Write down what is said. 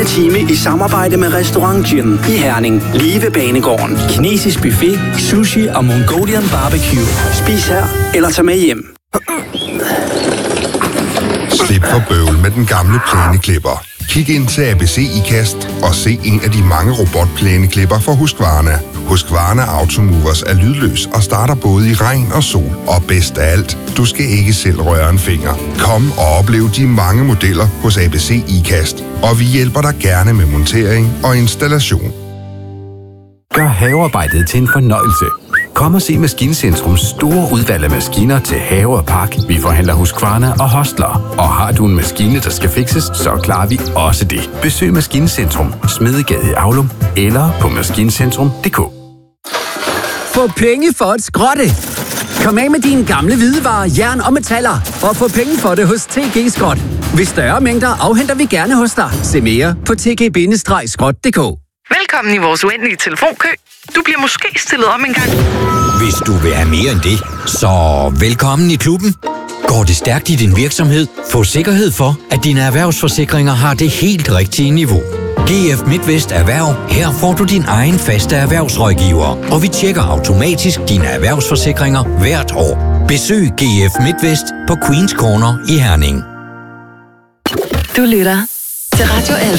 time i samarbejde med Restaurant Gym i Herning. Lige ved Banegården. Kinesisk buffet, sushi og Mongolian barbecue. Spis her eller tag med hjem. Slip for bøvl med den gamle plæneklipper. Kig ind til ABC IKAST og se en af de mange robotplæneklipper fra Husqvarna. Husqvarna Automovers er lydløs og starter både i regn og sol. Og bedst af alt, du skal ikke selv røre en finger. Kom og oplev de mange modeller hos ABC IKAST. Og vi hjælper dig gerne med montering og installation. Gør havearbejdet til en fornøjelse. Kom og se Maskincentrums store udvalg af maskiner til have og park. Vi forhandler Husqvarna og Hostler. Og har du en maskine, der skal fikses, så klarer vi også det. Besøg Maskinecentrum, Smedegade i Aulum eller på maskincentrum.dk. Få penge for at skrotte. Kom af med dine gamle hvidevarer, jern og metaller og få penge for det hos TG Skrot. Ved større mængder afhenter vi gerne hos dig. Se mere på tg-skrot.dk. Velkommen i vores uendelige telefonkø. Du bliver måske stillet om en gang. Hvis du vil have mere end det, så velkommen i klubben. Går det stærkt i din virksomhed? Få sikkerhed for, at dine erhvervsforsikringer har det helt rigtige niveau. GF MidtVest Erhverv. Her får du din egen faste erhvervsrådgiver, og vi tjekker automatisk dine erhvervsforsikringer hvert år. Besøg GF MidtVest på Queens Corner i Herning. Du lytter til Radio